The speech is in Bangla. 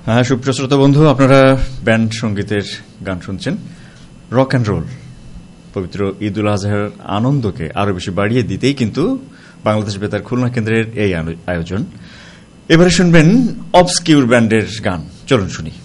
হ্যাঁ, সুপ্রিয় শ্রোতা বন্ধু, আপনারা ব্যান্ড সঙ্গীতের গান শুনছেন। রক অ্যান্ড রোল পবিত্র ঈদ উল আজহার আনন্দকে আরো বেশি বাড়িয়ে দিতেই কিন্তু বাংলাদেশ বেতার খুলনা কেন্দ্রের এই আয়োজন। এবারে শুনবেন অবস্কিউর ব্যান্ডের গান। চলুন শুনি।